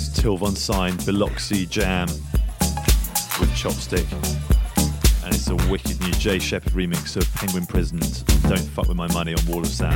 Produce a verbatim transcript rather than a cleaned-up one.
Till Von Sign, Biloxi Jam with Chopstick. And it's a wicked new Jay Shepherd remix of Penguin Prison's Don't Fuck With My Money on Wall of Sound.